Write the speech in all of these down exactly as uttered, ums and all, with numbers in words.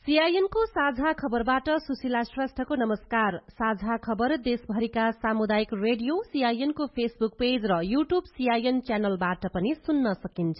सीआईएनको साझा खबरबाट सुशीला श्रेष्ठको नमस्कार। साझा खबर देशभरिका सामुदायिक रेडियो सीआईएनको फेसबुक पेज र यूट्यूब सीआईएन च्यानलबाट पनि सुन्न सकिन्छ।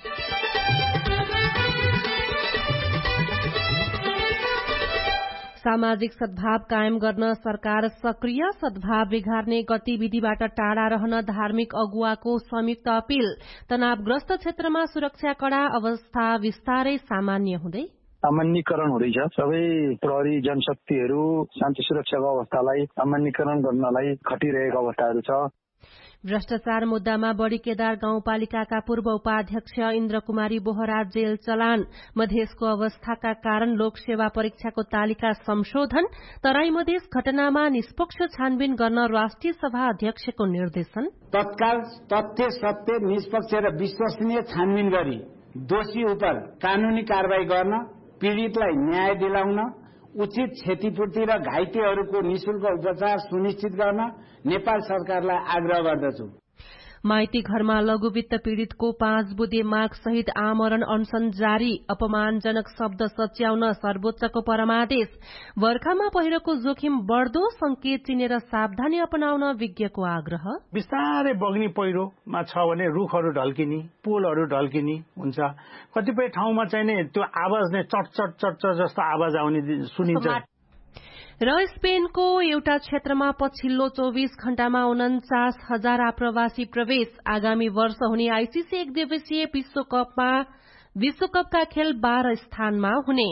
सामाजिक सद्भाव कायम गर्न सरकार सक्रिय, सद्भाव बिगार्ने गतिविधिबाट टाढा रहन धार्मिक अगुवाको संयुक्त अपील। तनावग्रस्त क्षेत्रमा सुरक्षा कड़ा, अवस्था विस्तारै सामान्य हुँदै सामान्यकरण हुँदैछ। सबै प्रहरी जनशक्तिहरू शान्ति सुरक्षाको अवस्थालाई सामान्यकरण गर्नलाई खटिरहेको अवस्थाहरू छ। भ्रष्टाचार मुद्दामा बड़ी केदार गाउँपालिकाका पूर्व उपाध्यक्ष इन्द्र कुमारी बोहरा जेल चलान। मधेसको अवस्थाका कारण लोकसेवा परीक्षाको तालिका संशोधन। तराई मधेस घटनामा निष्पक्ष छानबिन गर्न राष्ट्रिय सभा अध्यक्षको निर्देशन। तत्काल तथ्य सत्य निष्पक्ष र विश्वसनीय छानबिन गरी दोषी उप कानूनी कारवाही गर्न, पीड़ितलाई न्याय दिलाउन, उचित क्षतिपूर्ति र घाइतेहरूको निशुल्क उपचार सुनिश्चित गर्न नेपाल सरकारलाई आग्रह गर्दछु। माइती घरमा लघुवित्त पीड़ितको पाँच बुधे माग सहित आमरण अनशन जारी। अपमानजनक शब्द सच्याउन सर्वोच्चको परमादेश। वर्खामा पहिरोको जोखिम बढ़दो, संकेत चिनेर सावधानी अपनाउन विज्ञको आग्रह। बिस्तारै बग्ने पहिरोमा छ भने रुखहरू ढल्किने, पुलहरू ढल्किने हुन्छ। कतिपय ठाउँमा चाहिँ नि त्यो आवाज नै चट चट चट चट जस्तो आवाज आउने सुनिन्छ। र स्पेनको एउटा क्षेत्रमा पछिल्लो चौबीस घण्टामा उन्चास हजार आप्रवासी प्रवेश। आगामी वर्ष हुने आईसीसी एक दिवसीय विश्वकपमा विश्वकपका खेल बाह्र स्थानमा हुने।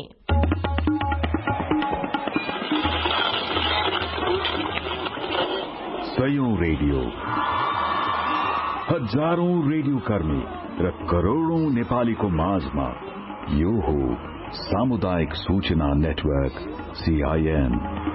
सयौं रेडियो, हजारौं रेडियो कर्मी र करोड़ौं नेपालीको माझमा यो हो सामुदायिक सूचना नेटवर्क सीआईएन।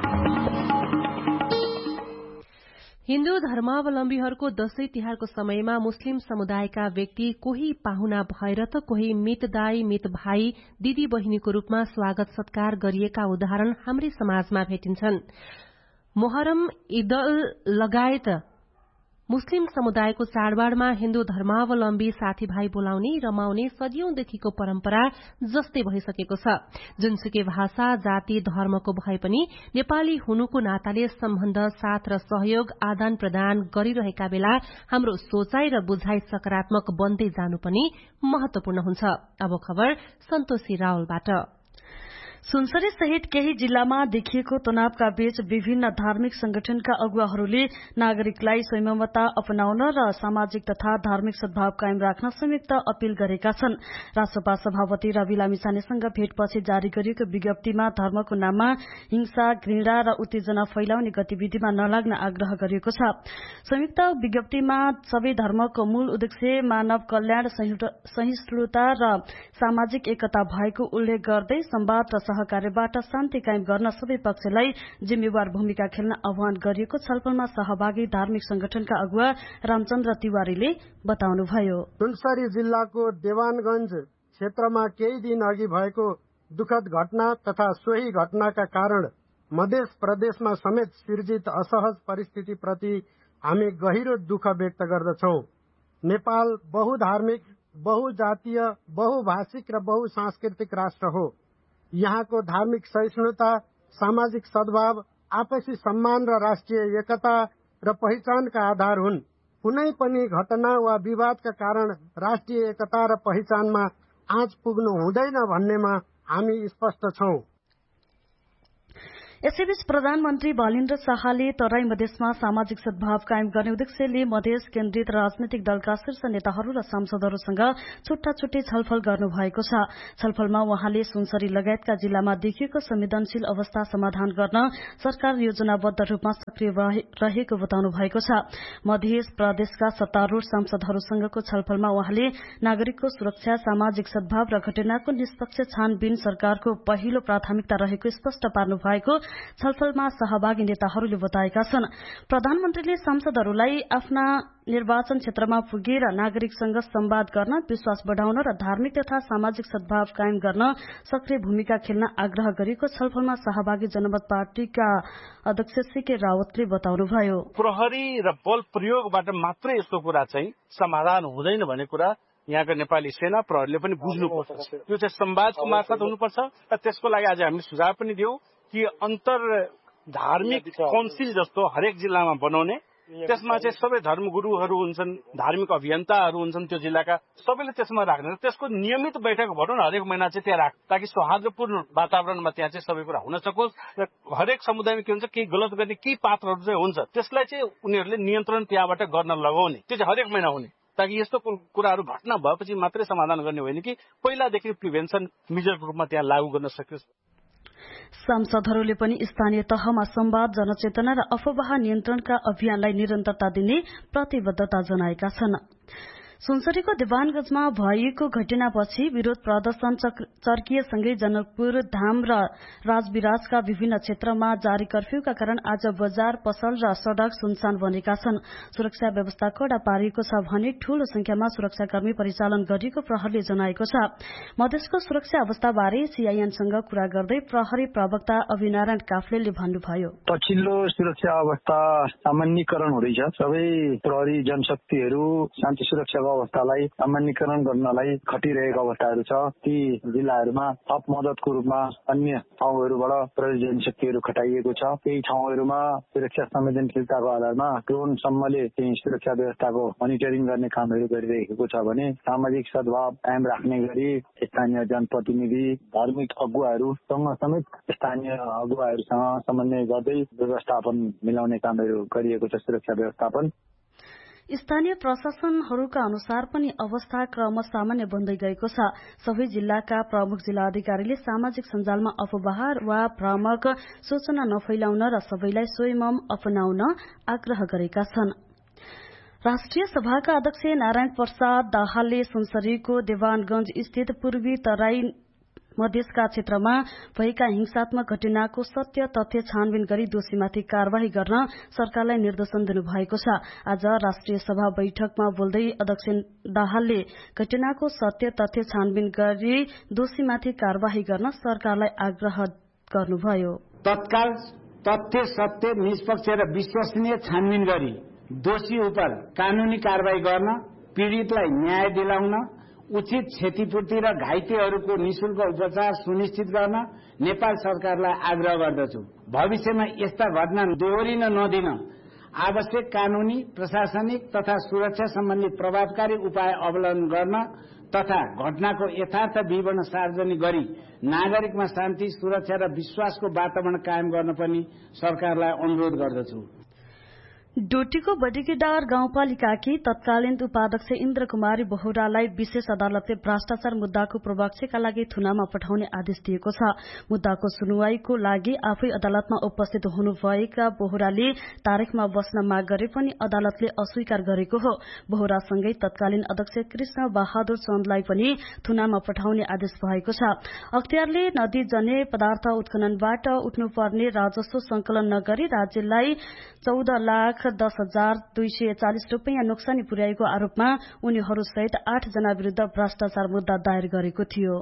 हिन्दू धर्मावलम्बीहरूको दशैं तिहारको समयमा मुस्लिम समुदायका व्यक्ति कोही पाहुना भएर त कोही मितदाई मित भाइ दिदी बहिनीको रूपमा स्वागत सत्कार गरिएका उदाहरण हाम्रै समाजमा भेटिन्छन्। मोहरम, ईदल लगायत मुस्लिम समुदायको चाडबाडमा हिन्दू धर्मावलम्बी साथीभाइ बोलाउने, रमाउने सदियौंदेखिको परम्परा जस्तै भइसकेको छ। जुनसुकै भाषा, जाति, धर्मको भए पनि नेपाली हुनुको नाताले सम्बन्ध, साथ र सहयोग आदान प्रदान गरिरहेका बेला हाम्रो सोचाइ र बुझाइ सकारात्मक बन्दै जानु पनि महत्वपूर्ण हुन्छ। अब खबर सन्तोषी रावलबाट। सुनसरी सहित केही जिल्लामा देखिएको तनावका बीच विभिन्न धार्मिक संगठनका अगुवाहरूले नागरिकलाई संयमता अपनाउन र सामाजिक तथा धार्मिक सद्भाव कायम राख्न संयुक्त अपील गरेका छन्। रासपा सभापति रवि लामिछानेसँग भेटपछि जारी गरिएको विज्ञप्तिमा धर्मको नाममा हिंसा, घृणा र उत्तेजना फैलाउने गतिविधिमा नलाग्न आग्रह गरिएको छ। संयुक्त विज्ञप्तिमा सबै धर्मको मूल उद्देश्य मानव कल्याण, सहिष्णुता र सामाजिक एकता भएको उल्लेख गर्दै संवाद र सहकार्यबाट शान्ति कायम गर्न सबै पक्षलाई जिम्मेवार भूमिका खेल्न आह्वान गरिएको छलफलमा सहभागी धार्मिक संगठनका अगुवा रामचन्द्र तिवारीले बताउनुभयो। सुनसरी जिल्लाको देवानगंज क्षेत्रमा केही दिन अघि भएको दुखद घटना तथा सोही घटनाका कारण मध्य प्रदेशमा समेत सिर्जित असहज परिस्थितिप्रति हामी गहिरो दुःख व्यक्त गर्दछौं। नेपाल बहुधार्मिक, बहुजातीय, बहुभाषिक र बहुसांस्कृतिक राष्ट्र हो। यहाँको धार्मिक सहिष्णुता, सामाजिक सद्भाव, आपसी सम्मान र राष्ट्रिय एकता र पहिचानका आधार हुन्। कुनै पनि घटना वा विवादका कारण राष्ट्रिय एकता र पहिचानमा आँच पुग्नु हुँदैन भन्नेमा हामी स्पष्ट छौं। यसैबीच प्रधानमन्त्री बालिन्द्र शाहले तराई मधेसमा सामाजिक सद्भाव कायम गर्ने उद्देश्यले मधेस केन्द्रित राजनैतिक दलका शीर्ष नेताहरू र सांसदहरूसँग छुट्टा छुट्टै छलफल गर्नु भएको छ। छलफलमा उहाँले सुनसरी लगायतका जिल्लामा देखिएको संवेदनशील अवस्था समाधान गर्न सरकार योजनाबद्ध रूपमा सक्रिय रहेको बताउनु भएको छ। मध्य प्रदेशका सत्तारूढ़ सांसदहरूसँगको छलफलमा उहाँले नागरिकको सुरक्षा, सामाजिक सद्भाव र घटनाको निष्पक्ष छानबिन सरकारको पहिलो प्राथमिकता रहेको स्पष्ट पार्नु भएको छलफलमा सहभागी नेताहरूले बताएका छन्। प्रधानमन्त्रीले सांसदहरूलाई आफ्ना निर्वाचन क्षेत्रमा पुगेर नागरिकसँग संवाद गर्न, विश्वास बढ़ाउन र धार्मिक तथा सामाजिक सद्भाव कायम गर्न सक्रिय भूमिका खेल्न आग्रह गरेको छलफलमा सहभागी जनमत पार्टीका अध्यक्ष सीके रावतले बताउनुभयो। प्रहरी र बल प्रयोगबाट मात्रै यसको कुरा चाहिँ समाधान हुँदैन भन्ने कुरा यहाँको नेपाली सेना प्रहरीले पनि बुझ्नुपर्छ। त्यो चाहिँ संवादको मार्फत हुनुपर्छ र त्यसको लागि आज हामीले सुझाव पनि दियौं कि अन्तर धार्मिक काउन्सिल जस्तो हरेक जिल्लामा बनाउने, त्यसमा चाहिँ सबै धर्मगुरुहरू हुन्छन्, धार्मिक अभियन्ताहरू हुन्छन् त्यो जिल्लाका, सबैले त्यसमा राख्ने र त्यसको नियमित बैठक भनौँ न हरेक महिना चाहिँ त्यहाँ राख, ताकि सौहार्दपूर्ण वातावरणमा त्यहाँ चाहिँ सबै कुरा हुन सकोस् र हरेक समुदायमा के हुन्छ केही गलत गर्ने केही पात्रहरू चाहिँ हुन्छ त्यसलाई चाहिँ उनीहरूले नियन्त्रण त्यहाँबाट गर्न लगाउने, त्यो चाहिँ हरेक महिना हुने, ताकि यस्तो कुराहरू घटना भएपछि मात्रै समाधान गर्ने होइन कि पहिलादेखि प्रिभेन्सन मेजरको रूपमा त्यहाँ लागू गर्न सकियोस्। सांसदहरूले पनि स्थानीय तहमा संवाद, जनचेतना र अफवाह नियन्त्रणका अभियानलाई निरन्तरता दिने प्रतिबद्धता जनाएका छन्। सुनसरीको देवानगंजमा भएको घटनापछि विरोध प्रदर्शन चर्किएसँगै जनकपुर धाम र राजविराजका विभिन्न क्षेत्रमा जारी कर्फ्यूका कारण आज बजार, पसल र सड़क सुनसान बनेका छन्। सुरक्षा व्यवस्था कड़ा पारिएको छ भने ठूलो संख्यामा सुरक्षाकर्मी परिचालन गरिएको प्रहरीले जनाएको छ। मधेसको सुरक्षा अवस्थाबारे सीआईएनसँग कुरा गर्दै प्रहरी प्रवक्ता अभिनारायण काफ्लेले भन्नुभयो, पछिल्लो सुरक्षा अवस्था सामान्यीकरण हुँदैछ। सबै प्रहरी जनशक्तिहरू शान्ति सुरक्षा अवस्थालाई सामान्यीकरण गर्नलाई खटिरहेको अवस्थाहरू छ। ती जिल्लाहरूमा थप मद्दतको रूपमा अन्य ठाउँहरूबाट प्रहरी जनशक्तिहरू खटाइएको छ। केही ठाउँहरूमा सुरक्षा संवेदनशीलताको आधारमा ड्रोनसम्मले चाहिँ सुरक्षा व्यवस्थाको मोनिटरिङ गर्ने कामहरू गरिरहेको छ भने सामाजिक सद्भाव कायम राख्ने गरी स्थानीय जनप्रतिनिधि, धार्मिक अगुवाहरूसँग समेत स्थानीय अगुवाहरूसँग समन्वय गर्दै व्यवस्थापन मिलाउने कामहरू गरिएको छ। सुरक्षा व्यवस्थापन स्थानीय प्रशासनहरूका अनुसार पनि अवस्था क्रमशः सामान्य बन्दै गएको छ। सबै जिल्लाका प्रमुख जिल्लाधिकारीले सामाजिक सञ्जालमा अफवाह वा भ्रामक सूचना नफैलाउन र सबैलाई स्वयं अपनाउन आग्रह गरेका छन्। राष्ट्रिय सभाका अध्यक्ष नारायण प्रसाद दाहालले सुनसरीको देवानगंज स्थित पूर्वी तराई मधेसका क्षेत्रमा भएका हिंसात्मक घटनाको सत्य तथ्य छानबिन गरी दोषीमाथि कार्यवाही गर्न सरकारलाई निर्देशन दिनुभएको छ। आज राष्ट्रिय सभा बैठकमा बोल्दै अध्यक्ष दाहालले घटनाको सत्य तथ्य छानबिन गरी दोषीमाथि कार्यवाही गर्न सरकारलाई आग्रह गर्नुभयो। तत्काल तथ्य सत्य निष्पक्ष र विश्वसनीय छानबिन गरी दोषी उप कानूनी कार्यवाही गर्न, पीड़ितलाई न्याय दिलाउन, उचित क्षतिपूर्ति र घाइतेहरूको निशुल्क उपचार सुनिश्चित गर्न नेपाल सरकारलाई आग्रह गर्दछु। भविष्यमा यस्ता घटना दोहोरिन नदिन आवश्यक कानूनी, प्रशासनिक तथा सुरक्षा सम्बन्धी प्रभावकारी उपाय अवलम्बन गर्न तथा घटनाको यथार्थ विवरण सार्वजनिक गरी नागरिकमा शान्ति, सुरक्षा र विश्वासको वातावरण कायम गर्न पनि सरकारलाई अनुरोध गर्दछु। डोटीको बडिकेडार गाउँपालिकाकी तत्कालीन उपाध्यक्ष इन्द्र कुमारी बोहरालाई विशेष अदालतले भ्रष्टाचार मुद्दाको पूर्वाक्षका लागि थुनामा पठाउने आदेश दिएको छ। मुद्दाको सुनवाईको लागि आफै अदालतमा उपस्थित हुनुभएका बोहराले तारिखमा बस्न माग गरे पनि अदालतले अस्वीकार गरेको हो। बोहरासँगै तत्कालीन अध्यक्ष कृष्ण बहादुर चन्दलाई पनि थुनामा पठाउने आदेश भएको छ। अख्तियारले नदी जन्य पदार्थ उत्खननबाट उठ्नुपर्ने राजस्व संकलन नगरी राज्यलाई चौध लाख दस हजार दुई सय चालिस रूपियाँ नोक्सानी पुर्याएको आरोपमा उनीहरू सहित आठ जना विरूद्ध भ्रष्टाचार मुद्दा दायर गरेको थियो।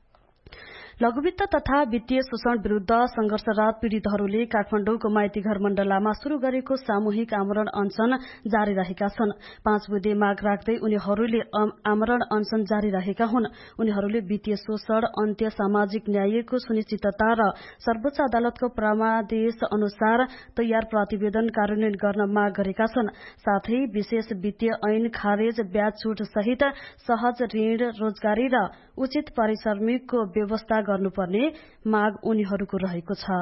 लघुवित्त तथा वित्तीय शोषण विरूद्ध संघर्षरत पीड़ितहरूले काठमाडौँको माइती घर मण्डलामा शुरू गरेको सामूहिक आमरण अनशन जारी रहेका छन्। पाँच बुधे माग राख्दै उनीहरूले आमरण अनशन जारी रहेका हुन्। उनीहरूले वित्तीय शोषण अन्त्य, सामाजिक न्यायको सुनिश्चितता र सर्वोच्च अदालतको परामर्श अनुसार तयार प्रतिवेदन कार्यान्वयन गर्न माग गरेका छन्। साथै विशेष वित्तीय ऐन खारेज, ब्याज छुट सहित सहज ऋण, रोजगारी र उचित पारिश्रमिकको व्यवस्था गर्नुपर्ने माग उनीहरूको रहेको छ।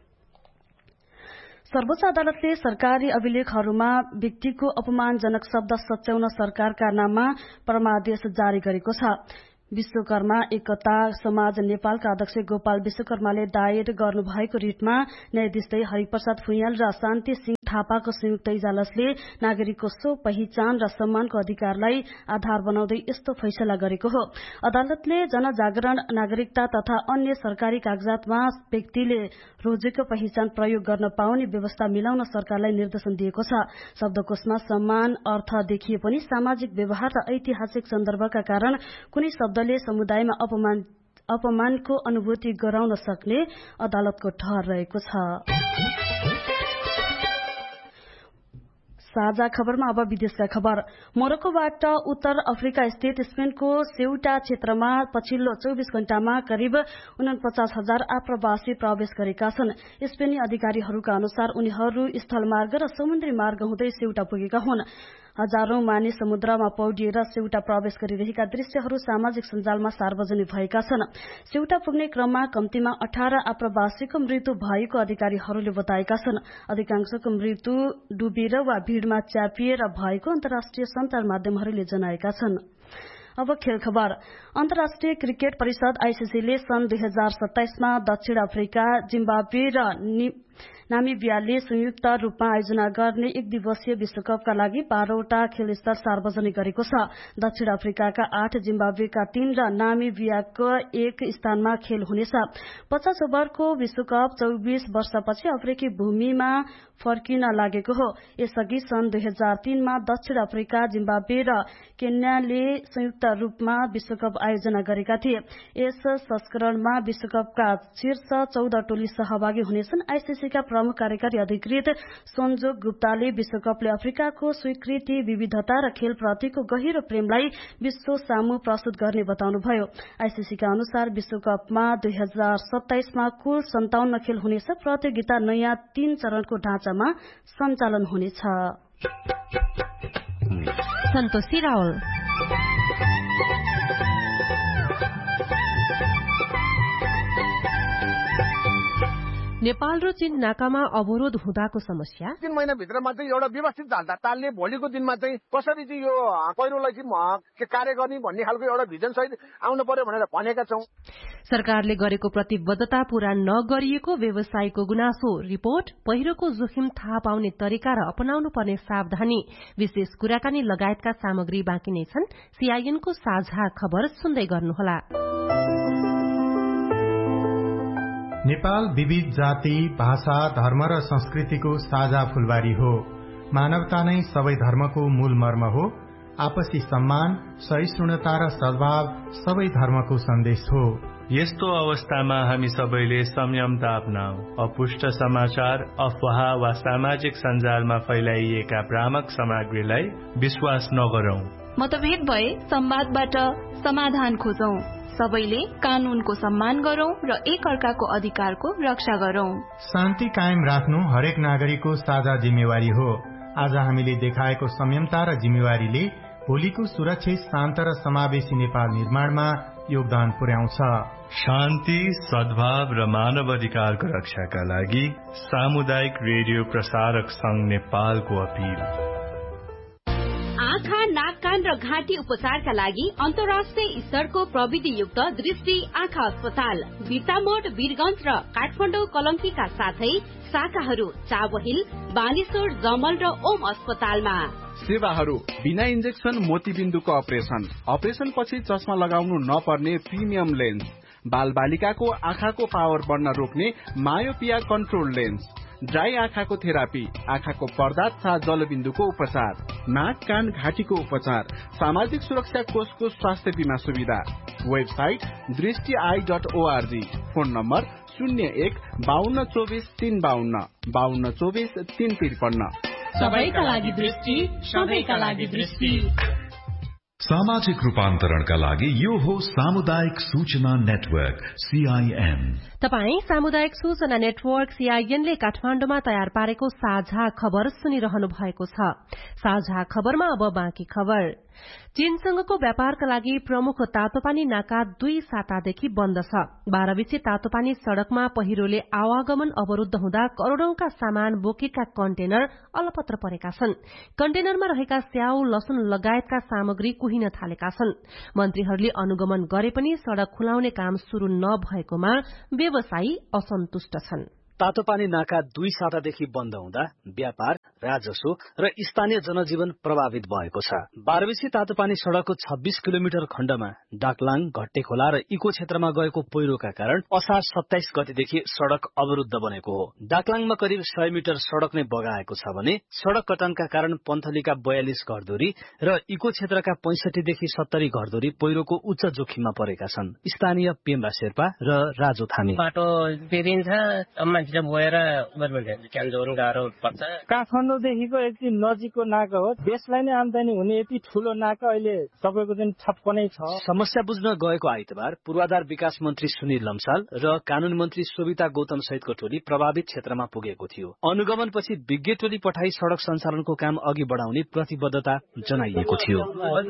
सर्वोच्च अदालतले सरकारी अभिलेखहरूमा व्यक्तिको अपमानजनक शब्द सच्याउन सरकारका नाममा परमादेश जारी गरेको छ। विश्वकर्मा एकता समाज नेपालका अध्यक्ष गोपाल विश्वकर्माले दायर गर्नुभएको रिटमा न्यायाधीश हरिप्रसाद भुइयाल र शान्ति सिंह थापाको संयुक्त इजलासले नागरिकको सो पहिचान र सम्मानको अधिकारलाई आधार बनाउँदै यस्तो फैसला गरेको हो। अदालतले जनजागरण, नागरिकता तथा अन्य सरकारी कागजातमा व्यक्तिले रोजेको पहिचान प्रयोग गर्न पाउने व्यवस्था मिलाउन सरकारलाई निर्देशन दिएको छ। शब्दकोशमा सम्मान अर्थ देखिए पनि सामाजिक व्यवहार र ऐतिहासिक सन्दर्भका कारण कुनै शब्दले समुदायमा अपमान अपमानको अनुभूति गराउन सक्ने अदालतको ठहर रहेको छ। साझा खबरमा अब विदेशका खबर। मोरक्कोबाट उत्तर अफ्रिका स्थित स्पेनको सेउटा क्षेत्रमा पछिल्लो चौबिस घण्टामा करिब उनपचास हजार आप्रवासी प्रवेश गरेका छन्। स्पेनी अधिकारीहरूका अनुसार उनीहरू स्थलमार्ग र समुद्री मार्ग हुँदै सेउटा पुगेका हुन्। हजारौं मानिस समुद्रमा पौडिएर सेउटा प्रवेश गरिरहेका दृश्यहरू सामाजिक सञ्जालमा सार्वजनिक भएका छन्। सेउटा पुग्ने क्रममा कम्तीमा अठार आप्रवासीको मृत्यु भएको अधिकारीहरूले बताएका छन्। अधिकांशको मृत्यु डुबेर वा भीड़मा च्यापिएर भएको अन्तर्राष्ट्रिय सञ्चार माध्यमहरूले जनाएका छन्। अब खेल खबर। अन्तर्राष्ट्रिय क्रिकेट परिषद आईसीसीले सन् दुई हजार सत्ताइसमा दक्षिण अफ्रिका, जिम्बाब्वे र नामिबियाले संयुक्त रूपमा आयोजना गर्ने एक दिवसीय विश्वकपका लागि बाह्रवटा खेलस्थल सार्वजनिक गरेको छ। दक्षिण अफ्रिकाका आठ, जिम्बाब्वेका तीन र नामिबियाको एक स्थानमा खेल हुनेछ। पचास ओभरको विश्वकप चौबिस वर्षपछि अफ्रिकी भूमिमा फर्किन लागेको हो। यसअघि सन् दुई हजार तीनमा दक्षिण अफ्रिका, जिम्बाब्वे र केन्याले संयुक्त रूपमा विश्वकप आयोजना गरेका थिए। यस संस्करणमा विश्वकपका शीर्ष चौध टोली सहभागी हुनेछन्। आईसीसीका प्रमुख कार्यकारी अधिकृत सञ्जोग गुप्ताले विश्वकपले अफ्रिकाको स्वीकृति, विविधता र खेलप्रतिको गहिरो प्रेमलाई विश्व सामु प्रस्तुत गर्ने बताउनुभयो। आईसीसीका अनुसार विश्वकपमा दुई हजार सत्ताइसमा कुल सन्ताउन्न खेल हुनेछ। प्रतियोगिता नयाँ तीन चरणको ढाँचामा सञ्चालन हुनेछ। सन्तोषी रावल। नेपाल र चीन नाकामा अवरोध हुँदाको समस्या तीन महिनाभित्रमा चाहिँ एउटा व्यवस्थित जालता तालले भोलिको दिनमा चाहिँ कसरी चाहिँ यो पहिरोलाई चाहिँ कार्य गर्ने भन्ने खालको एउटा भिजन सहित आउनु पर्यो भनेर भनेका छौं। सरकारले गरेको प्रतिबद्धता पूरा नगरिएको व्यवसायीको गुनासो। रिपोर्ट, पहिरोको जोखिम थाहा पाउने तरिका र अपनाउनु पर्ने सावधानी, विशेष कुराकानी लगायतका सामग्री बाँकी नै छन्। सीआईएनको साझा खबर सुन्दै गर्नुहोला। नेपाल विविध जाति, भाषा, धर्म र संस्कृतिको साझा फूलबारी हो। मानवता नै सबै धर्मको मूल मर्म हो। आपसी सम्मान, सहिष्णुता र सद्भाव सबै धर्मको सन्देश हो। यस्तो अवस्थामा हामी सबैले संयमता अपनाऊ। अपुष्ट समाचार, अफवाह वा सामाजिक सञ्जालमा फैलाइएका भ्रामक सामग्रीलाई विश्वास नगरौं। मतभेद भए संवादबाट समाधान खोजौं। सबैले कानूनको सम्मान गरौं र एक अर्काको अधिकारको रक्षा गरौं। शान्ति कायम राख्नु हरेक नागरिकको साझा जिम्मेवारी हो। आज हामीले देखाएको संयमता र जिम्मेवारीले भोलिको सुरक्षित, शान्त र समावेशी नेपाल निर्माणमा योगदान पुर्याउँछ। शान्ति, सद्भाव र मानव अधिकारको रक्षाका लागि सामुदायिक रेडियो प्रसारक संघ नेपालको अपील। आँखा, नाक, कान र घाँटी उपचारका लागि अन्तर्राष्ट्रिय स्तरको प्रविधियुक्त दृष्टि आँखा अस्पताल बिर्तामोड, वीरगंज र काठमाडौँ कलङ्कीका साथै शाखाहरू चाबहिल, बानेश्वर, जमल र ओम अस्पतालमा। सेवाहरू बिना इन्जेक्सन मोतीबिन्दुको अपरेसन, अपरेसन पछि चस्मा लगाउनु नपर्ने प्रिमियम लेन्स, बाल बालिकाको आँखाको पावर बढ्न रोक्ने मायोपिया कन्ट्रोल लेन्स, ड्राई आँखाको थेरापी, आँखाको पर्दा तथा जलबिन्दुको उपचार, नाक, कान, घाँटीको उपचार, सामाजिक सुरक्षा कोषको स्वास्थ्य बीमा सुविधा। वेबसाइट दृष्टि I dot ORG. Phone number शून्य एक बाहन्न चौबिस तीन बाहन्न बाहन्न चौबिस तीन त्रिपन्न। सबैका लागि दृष्टि, सबैका लागि दृष्टि। सामाजिक रूपान्तरणका लागि यो हो सामुदायिक सूचना नेटवर्क सीआईएन। तपाई सामुदायिक सूचना नेटवर्क सीआईएनले काठमाडौँमा तयार पारेको साझा खबर सुनिरहनु भएको छ। साझा खबरमा अब बाँकी खबर। चीनसँगको व्यापारका लागि प्रमुख तातोपानी नाका दुई सातादेखि बन्द छ। बाह्रविचे तातोपानी सड़कमा पहिरोले आवागमन अवरूद्ध हुँदा करोड़ौंका सामान बोकेका कन्टेनर अलपत्र परेका छन्। कन्टेनरमा रहेका स्याउ, लसुन लगायतका सामग्री कुहिन थालेका छन्। मन्त्रीहरूले अनुगमन गरे पनि सड़क खुलाउने काम शुरू नभएकोमा व्यवसायी असन्तुष्ट छन्। तातोपानी नाका दुई सातादेखि बन्द हुँदा व्यापार, राजस्व र स्थानीय जनजीवन प्रभावित भएको छ। बाह्रविसे तातोपानी सड़कको छब्बीस किलोमिटर खण्डमा डाकलाङ, घट्टेखोला र इको क्षेत्रमा गएको पहिरोका कारण असार सत्ताइस गतेदेखि सड़क अवरुद्ध बनेको हो। डाकलाङमा करिब सय मिटर सड़क नै बगाएको छ भने सड़क कटानका कारण पन्थलीका बयालिस घरधुरी र इको क्षेत्रका पैंसठीदेखि सत्तरी घरधुरी पहिरोको उच्च जोखिममा परेका छन्। स्थानीय पेम्बा शेर्पा र राजो थामी बाटो बिरिन्छ, मान्छे गएर क्यान जोड्नु गाह्रो पर्छ। काठमाडौँदेखिको यति नजिकको नाका हो, देशलाई नै आम्दानी हुने यति ठुलो नाका अहिले सबैको दिन ठप्प नै छ। समस्या बुझ्न गएको आइतबार पूर्वाधार विकास मन्त्री सुनिल लम्साल र कानून मन्त्री शोभिता गौतम सहितको टोली प्रभावित क्षेत्रमा पुगेको थियो। अनुगमनपछि विज्ञ टोली पठाई सड़क सञ्चालनको काम अघि बढाउने प्रतिबद्धता जनाइएको थियो।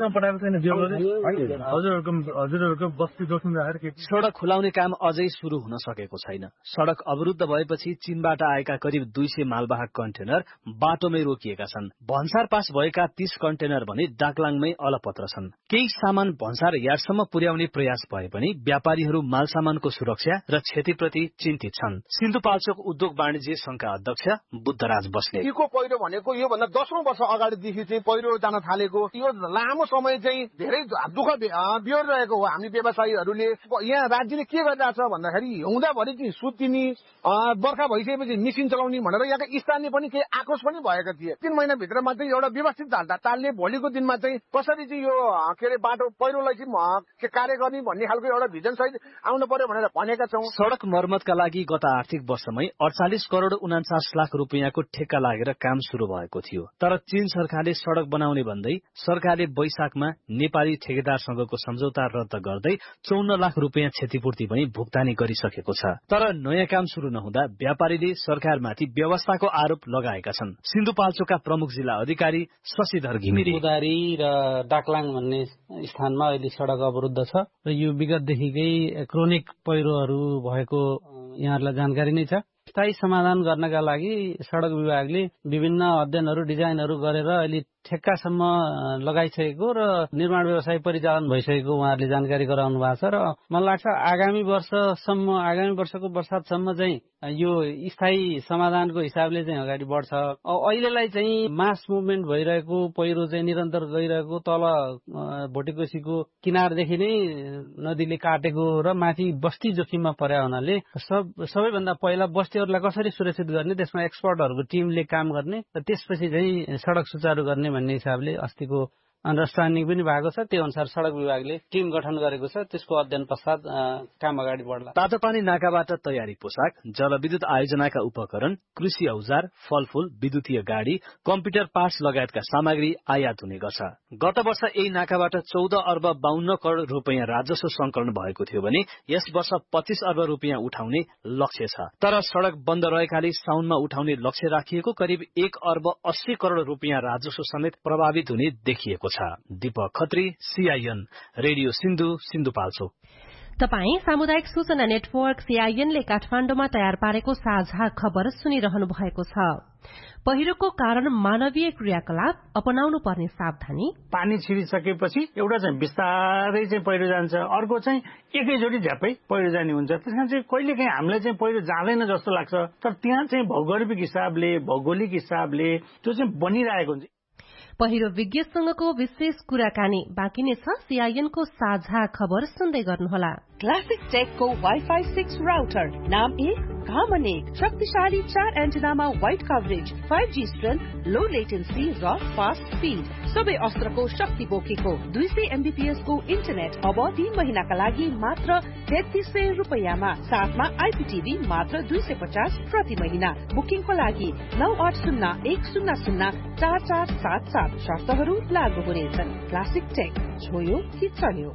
सड़क खुलाउने काम अझै शुरू हुन सकेको छैन। सड़क अवरुद्ध भएपछि चीनबाट आएका करिब दुई सय मालवाहक कन्टेनर बाटोमै रोकिएका छन्। भन्सार पास भएका तीस कन्टेनर भने डाकलाङमै अलपत्र छन्। केही सामान भन्सार यार्डसम्म पुर्याउने प्रयास भए पनि व्यापारीहरू माल सामानको सुरक्षा र क्षतिप्रति चिन्तित छन्। सिन्धुपाल्चोक उद्योग वाणिज्य संघका अध्यक्ष बुद्धराज बस्नेत, यीको पहिरो भनेको यो भन्दा दशौं वर्ष अगाडिदेखि चाहिँ पहिरो जान थालेको, यो लामो समय चाहिँ धेरै दुःख बिहोर रहेको हो। हामी व्यवसायीहरूले यहाँ राज्यले के गरिरहेछ भन्दाखेरि हुँदाभरि चाहिँ सुत्तिनी बर्खा भइसकेपछि मिसिन चलाउने भनेर यहाँका स्थानीय पनि केही आक्रोश पनि भएका थिए। तीन महिनाभित्रमा चाहिँ एउटा व्यवस्थित तालले भोलिको दिनमा चाहिँ कसरी चाहिँ यो के अरे बाटो पहिरोलाई चाहिँ कार्य गर्ने भन्ने खालको एउटा भिजन सहित आउनु पर्यो भनेर भनेका छौं। सड़क मर्मतका लागि गत आर्थिक वर्षमै अडचालिस करोड़ उनाचास लाख रुपियाँको ठेक्का लागेर काम शुरू भएको थियो। तर चीन सरकारले सड़क बनाउने भन्दै सरकारले वैशाखमा नेपाली ठेकेदारसँगको सम्झौता रद्द गर्दै चौन्न लाख रुपियाँ क्षतिपूर्ति पनि भुक्तानी गरिसकेको छ। तर नयाँ काम शुरू नहुँदा व्यापारीले सरकारमाथि व्यवस्थाको आरोप लगाएका छन्। सिन्धुपाल्चोकका प्रमुख जिल्ला अधिकारी शशिधर घिमिरे, उदारी र डाकलाङ भन्ने स्थानमा अहिले सड़क अवरुद्ध छ र यो विगतदेखिकै क्रोनिक पहिरोहरू भएको यहाँहरूलाई जानकारी नै छ। स्थायी समाधान गर्नका लागि सड़क विभागले विभिन्न अध्ययनहरू डिजाइनहरू गरेर अहिले ठेक्कासम्म लगाइसकेको र निर्माण व्यवसाय परिचालन भइसकेको उहाँहरूले जानकारी गराउनु भएको छ। र मलाई लाग्छ आगामी वर्षसम्म आगामी वर्षको बर्सातसम्म चाहिँ यो स्थायी समाधानको हिसाबले चाहिँ अगाडि बढ्छ। अहिलेलाई चाहिँ मास मुभमेन्ट भइरहेको पहिरो चाहिँ निरन्तर गइरहेको तल भोटेकोसीको किनारदेखि नै नदीले काटेको र माथि बस्ती जोखिममा पर्या हुनाले सब सबैभन्दा पहिला बस्तीहरूलाई कसरी सुरक्षित गर्ने त्यसमा एक्सपर्टहरूको टिमले काम गर्ने र त्यसपछि चाहिँ सड़क सुचारू गर्ने भन्ने हिसाबले अस्तिको अन्डरस्ट्यान्डिङ पनि भएको छ। त्यो अनुसार सड़क विभागले टिम गठन गरेको छ। त्यसको अध्ययन पश्चात काम अगाडि बढ्ला। तातोपानी नाकाबाट तयारी पोसाक, जलविद्युत आयोजनाका उपकरण, कृषि औजार, फलफूल, विद्युतीय गाडी, कम्प्युटर पार्ट्स लगायतका सामग्री आयात हुने गर्छ। गत वर्ष यही नाकाबाट चौध अर्ब बाहन्न करोड़ रुपियाँ राजस्व संकलन भएको थियो भने यस वर्ष पच्चीस अर्ब रुपियाँ उठाउने लक्ष्य छ। तर सड़क बन्द रहेकाले साउनमा उठाउने लक्ष्य राखिएको करिब एक अर्ब अस्सी करोड़ रुपियाँ राजस्व समेत प्रभावित हुने देखिएको छ। Deepak Khatri, CIN, radio Sindhu, Sindhupalchok. तपाई सामुदायिक सूचना नेटवर्क सीआईएनले काठमाण्डुमा तयार पारेको साझा खबर सुनिरहनु भएको छ। पहिरोको कारण मानवीय क्रियाकलाप अपनाउनु पर्ने सावधानी। पानी छिरिसकेपछि एउटा चाहिँ बिस्तारै चाहिँ पहिरो जान्छ, अर्को चाहिँ एकैचोटि झ्यापै पहिरो जाने हुन्छ। त्यसमा चाहिँ कहिलेकाहीँ हामीलाई चाहिँ पहिरो जाँदैन जस्तो लाग्छ, तर त्यहाँ चाहिँ भौगोलिक हिसाबले भौगोलिक हिसाबले त्यो चाहिँ बनिरहेको हुन्छ। पहिरो विज्ञसँगको विशेष कुराकानी बाँकी नै छ। सीआईएनको साझा खबर सुन्दै गर्नुहोला। क्लासिक टेकको वाइफाई सिक्स राउटर, नाम एक, काम अनेक, शक्तिशाली चार एन्टेनामा wide coverage, five G strength, लो लेटेन्सी र फास्ट स्पीड, सबै अस्त्रको शक्ति बोकेको दुई सय एमबीपीएस को इन्टरनेट अब तीन महिनाका लागि मात्र तेत्तीस सय रुपियाँमा, साथमा आइपीटीभी मात्र दुई सय पचास प्रति महिना। बुकिङको लागि नौ आठ शून्य एक शून्य शून्य चार चार सात सात, शर्तहरू लागू हुनेछन्। क्लासिक टेक, छोयो कि चल्यो।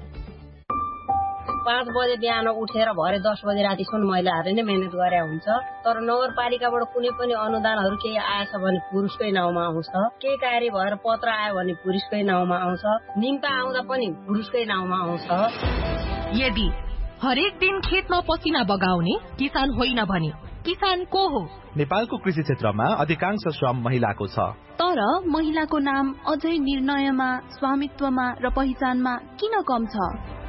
पाँच बजे बिहान उठेर भरे दस बजे रातिसम्म महिलाहरूले नै मेहनत गरे हुन्छ। तर नगरपालिकाबाट कुनै पनि अनुदानहरू केही आएछ भने पुरुषकै नाउँमा आउँछ, केही कार्य भएर पत्र आयो भने पुरुषकै नाउँमा आउँछ, निम्ता आउँदा पनि पुरुषकै नाउँमा आउँछ। यदि हरेक दिन खेतमा पसिना बगाउने किसान होइन भने किसान को हो? नेपालको कृषि क्षेत्रमा अधिकांश श्रम महिलाको छ। तर महिलाको नाम अझै निर्णयमा, स्वामित्वमा र पहिचानमा किन कम छ?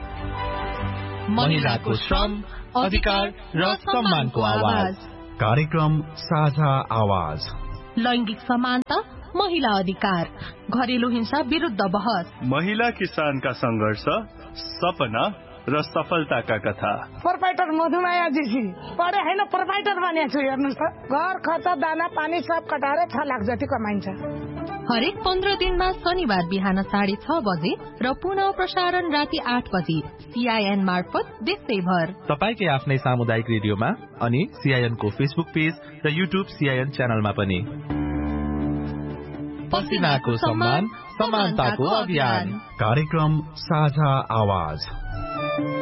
महिलाको श्रम, अधिकार र सम्मानको आवाज। कार्यक्रम साझा आवाज। लैंगिक समानता, महिला अधिकार, घरेलु हिंसा विरुद्ध बहस, महिला किसानका संघर्ष, सपना र सफलताका कथा। प्रोपाइटर मधुमाया जी पढे होइन, प्रोपाइटर बनेको छु। हेर्नुहोस् त, घर खर्च, दाना पानी सब कटाएर छ लाख जति कमाइन्छ। हरेक पन्ध्र दिनमा शनिबार बिहान साढे छ बजे र पुनः प्रसारण राति आठ बजे सीआईएन मार्फत देशैभर तपाईकै आफ्नै सामुदायिक रेडियोमा अनि सीआईएन को फेसबुक पेज र युट्युब सीआईएन च्यानलमा पनि। पसिनाको सम्मान समानताको अभियान कार्यक्रम साझा आवाज।